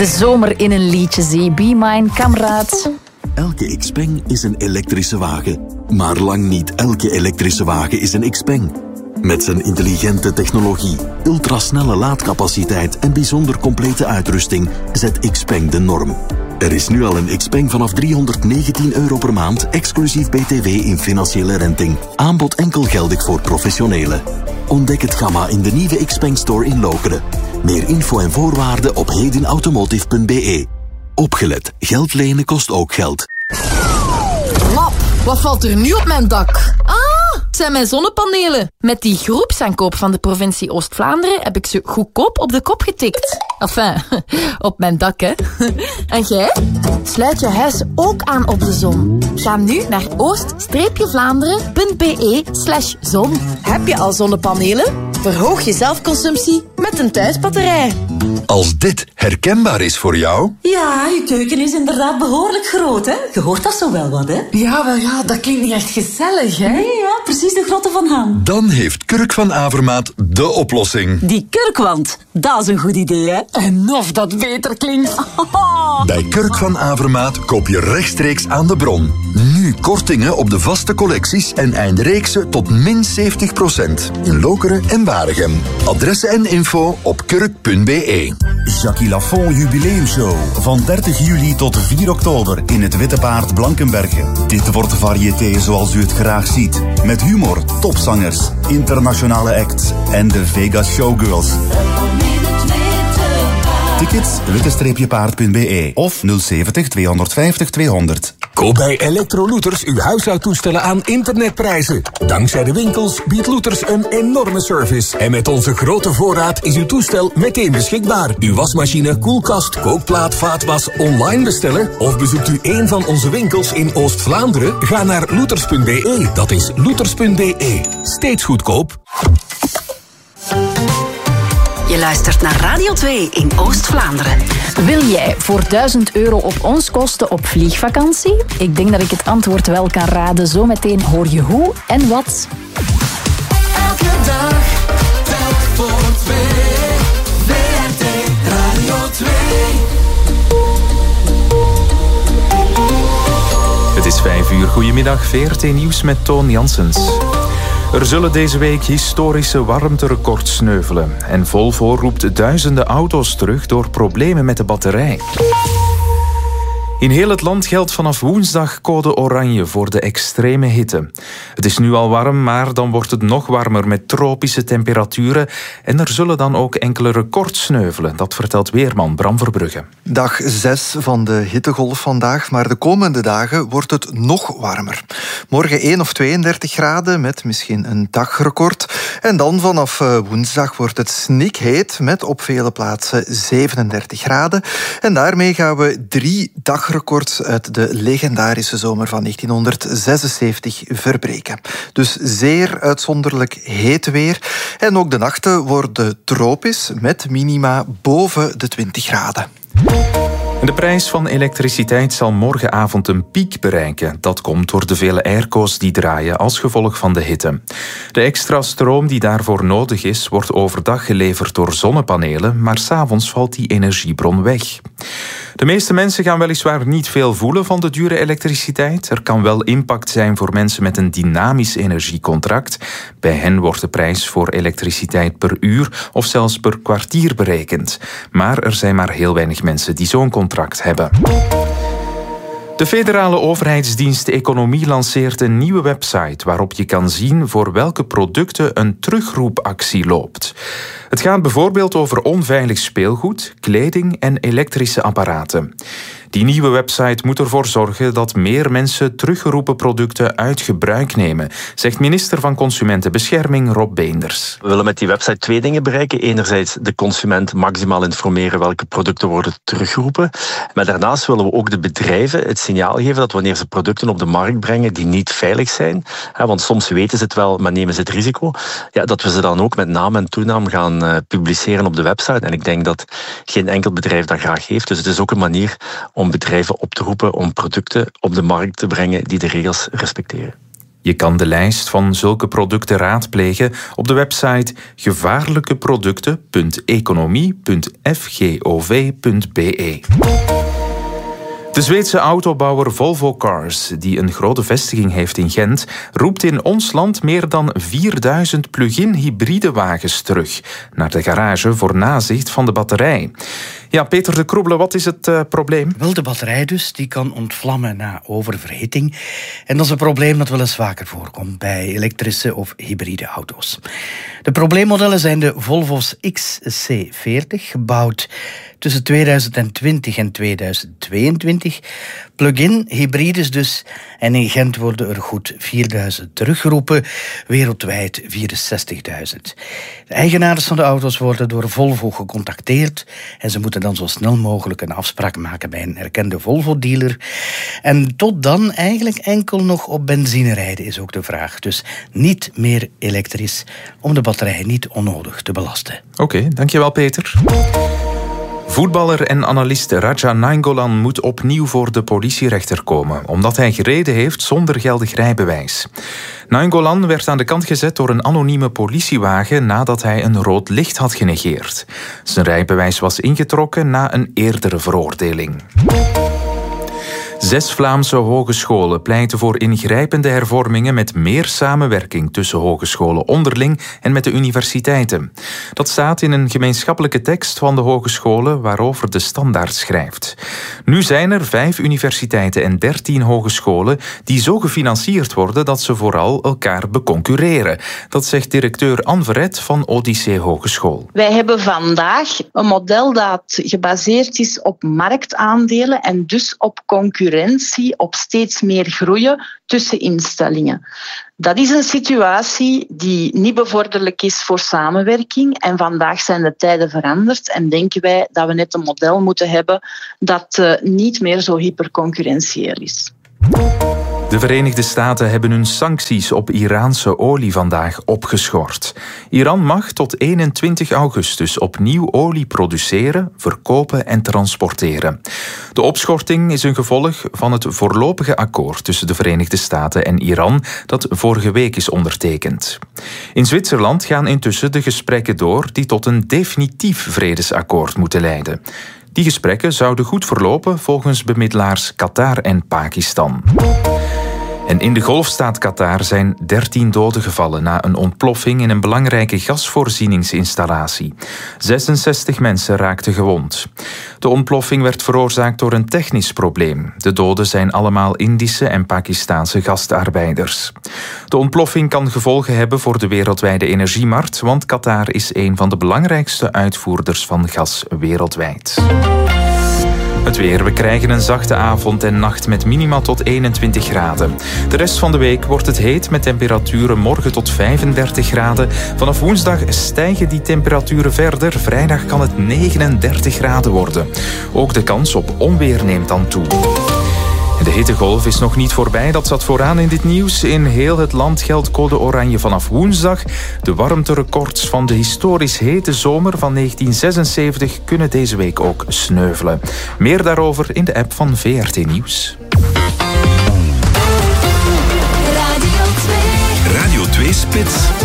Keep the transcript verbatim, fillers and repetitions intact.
De zomer in een liedje zie. Be mine, kameraad. Elke Xpeng is een elektrische wagen. Maar lang niet elke elektrische wagen is een Xpeng. Met zijn intelligente technologie, ultrasnelle laadcapaciteit en bijzonder complete uitrusting zet Xpeng de norm. Er is nu al een Xpeng vanaf driehonderdnegentien euro per maand, exclusief B T W in financiële renting. Aanbod enkel geldig voor professionelen. Ontdek het gamma in de nieuwe Xpeng Store in Lokeren. Meer info en voorwaarden op hedenautomotive punt b e. Opgelet, geld lenen kost ook geld. Lap, wat valt er nu op mijn dak? Ah, het zijn mijn zonnepanelen. Met die groepsaankoop van de provincie Oost-Vlaanderen heb ik ze goedkoop op de kop getikt. Enfin, op mijn dak, hè. En jij? Sluit je huis ook aan op de zon. Ga nu naar oost-vlaanderen punt b e slash zon. Heb je al zonnepanelen? Verhoog je zelfconsumptie met een thuisbatterij. Als dit herkenbaar is voor jou... Ja, je keuken is inderdaad behoorlijk groot, hè? Je hoort dat zo wel wat, hè? Ja, wel ja, dat klinkt niet echt gezellig, hè? Nee, ja, precies de grootte van Han. Dan heeft Kurk van Avermaat de oplossing. Die kurkwand, dat is een goed idee, hè? En of dat beter klinkt. Bij Kurk van Avermaat koop je rechtstreeks aan de bron. Nu kortingen op de vaste collecties en eindreeksen tot min zeventig procent. In Lokeren en Waregem. Adressen en info op kurk punt b e. Jackie Lafont Jubileumshow. Van dertig juli tot vier oktober in het Witte Paard Blankenberge. Dit wordt variété zoals u het graag ziet. Met humor, topzangers, internationale acts en de Vegas Showgirls. Tickets witte paard punt b e of nul zeventig tweehonderdvijftig tweehonderd. Koop bij Electro-Looters uw huishoudtoestellen aan internetprijzen. Dankzij de winkels biedt Looters een enorme service. En met onze grote voorraad is uw toestel meteen beschikbaar. Uw wasmachine, koelkast, kookplaat, vaatwas online bestellen? Of bezoekt u een van onze winkels in Oost-Vlaanderen? Ga naar looters punt b e. Dat is looters punt b e. Steeds goedkoop. Je luistert naar Radio twee in Oost-Vlaanderen. Wil jij voor duizend euro op ons kosten op vliegvakantie? Ik denk dat ik het antwoord wel kan raden. Zometeen hoor je hoe en wat. Elke dag, telk voor twee. V R T Radio twee. Het is vijf uur. Goedemiddag, V R T Nieuws met Toon Janssens. Er zullen deze week historische warmterecords sneuvelen. En Volvo roept duizenden auto's terug door problemen met de batterij. In heel het land geldt vanaf woensdag code oranje voor de extreme hitte. Het is nu al warm, maar dan wordt het nog warmer met tropische temperaturen. En er zullen dan ook enkele records sneuvelen. Dat vertelt weerman Bram Verbrugge. Dag zes van de hittegolf vandaag, maar de komende dagen wordt het nog warmer. Morgen één of tweeëndertig graden met misschien een dagrecord. En dan vanaf woensdag wordt het snikheet met op vele plaatsen zevenendertig graden. En daarmee gaan we drie dagrecords uit de legendarische zomer van negentienhonderdzesenzeventig verbreken. Dus zeer uitzonderlijk heet weer. En ook de nachten worden tropisch met minima boven de twintig graden. De prijs van elektriciteit zal morgenavond een piek bereiken. Dat komt door de vele airco's die draaien als gevolg van de hitte. De extra stroom die daarvoor nodig is, wordt overdag geleverd door zonnepanelen, maar 's avonds valt die energiebron weg. De meeste mensen gaan weliswaar niet veel voelen van de dure elektriciteit. Er kan wel impact zijn voor mensen met een dynamisch energiecontract. Bij hen wordt de prijs voor elektriciteit per uur of zelfs per kwartier berekend. Maar er zijn maar heel weinig mensen die zo'n contract hebben. De federale overheidsdienst Economie lanceert een nieuwe website waarop je kan zien voor welke producten een terugroepactie loopt. Het gaat bijvoorbeeld over onveilig speelgoed, kleding en elektrische apparaten. Die nieuwe website moet ervoor zorgen dat meer mensen teruggeroepen producten uit gebruik nemen, zegt minister van Consumentenbescherming Rob Beenders. We willen met die website twee dingen bereiken. Enerzijds de consument maximaal informeren welke producten worden teruggeroepen. Maar daarnaast willen we ook de bedrijven het signaal geven dat wanneer ze producten op de markt brengen die niet veilig zijn, want soms weten ze het wel, maar nemen ze het risico, ja, dat we ze dan ook met naam en toenaam gaan uh, publiceren op de website. En ik denk dat geen enkel bedrijf dat graag heeft. Dus het is ook een manier om bedrijven op te roepen om producten op de markt te brengen die de regels respecteren. Je kan de lijst van zulke producten raadplegen op de website gevaarlijkeproducten punt economie punt f g o v punt b e. De Zweedse autobouwer Volvo Cars, die een grote vestiging heeft in Gent, roept in ons land meer dan vierduizend plug-in hybride wagens terug naar de garage voor nazicht van de batterij. Ja, Peter de Kroebele, wat is het uh, probleem? Wel, de batterij dus, die kan ontvlammen na oververhitting. En dat is een probleem dat wel eens vaker voorkomt bij elektrische of hybride auto's. De probleemmodellen zijn de Volvo's X C veertig, gebouwd tussen tweeduizend twintig en tweeduizend tweeëntwintig. Plug-in hybrides dus. En in Gent worden er goed vierduizend teruggeroepen, wereldwijd vierenzestigduizend. De eigenaars van de auto's worden door Volvo gecontacteerd en ze moeten dan zo snel mogelijk een afspraak maken bij een erkende Volvo-dealer. En tot dan eigenlijk enkel nog op benzine rijden is ook de vraag. Dus niet meer elektrisch, om de batterij niet onnodig te belasten. Oké, okay, dankjewel Peter. Voetballer en analist Radja Nainggolan moet opnieuw voor de politierechter komen, omdat hij gereden heeft zonder geldig rijbewijs. Nainggolan werd aan de kant gezet door een anonieme politiewagen nadat hij een rood licht had genegeerd. Zijn rijbewijs was ingetrokken na een eerdere veroordeling. Zes Vlaamse hogescholen pleiten voor ingrijpende hervormingen met meer samenwerking tussen hogescholen onderling en met de universiteiten. Dat staat in een gemeenschappelijke tekst van de hogescholen waarover de Standaard schrijft. Nu zijn er vijf universiteiten en dertien hogescholen die zo gefinancierd worden dat ze vooral elkaar beconcurreren. Dat zegt directeur Anne Verret van Odyssee Hogeschool. Wij hebben vandaag een model dat gebaseerd is op marktaandelen en dus op concurrentie, op steeds meer groeien tussen instellingen. Dat is een situatie die niet bevorderlijk is voor samenwerking en vandaag zijn de tijden veranderd en denken wij dat we net een model moeten hebben dat uh, niet meer zo hyperconcurrentieel is. De Verenigde Staten hebben hun sancties op Iraanse olie vandaag opgeschort. Iran mag tot eenentwintig augustus opnieuw olie produceren, verkopen en transporteren. De opschorting is een gevolg van het voorlopige akkoord tussen de Verenigde Staten en Iran dat vorige week is ondertekend. In Zwitserland gaan intussen de gesprekken door die tot een definitief vredesakkoord moeten leiden. Die gesprekken zouden goed verlopen volgens bemiddelaars Qatar en Pakistan. En in de golfstaat Qatar zijn dertien doden gevallen na een ontploffing in een belangrijke gasvoorzieningsinstallatie. zesenzestig mensen raakten gewond. De ontploffing werd veroorzaakt door een technisch probleem. De doden zijn allemaal Indische en Pakistaanse gastarbeiders. De ontploffing kan gevolgen hebben voor de wereldwijde energiemarkt, want Qatar is een van de belangrijkste uitvoerders van gas wereldwijd. Het weer. We krijgen een zachte avond en nacht met minima tot eenentwintig graden. De rest van de week wordt het heet met temperaturen morgen tot vijfendertig graden. Vanaf woensdag stijgen die temperaturen verder. Vrijdag kan het negenendertig graden worden. Ook de kans op onweer neemt dan toe. De hittegolf is nog niet voorbij, dat zat vooraan in dit nieuws. In heel het land geldt code oranje vanaf woensdag. De warmterecords van de historisch hete zomer van negentien zesenzeventig kunnen deze week ook sneuvelen. Meer daarover in de app van V R T Nieuws. Radio twee. Radio twee Spits.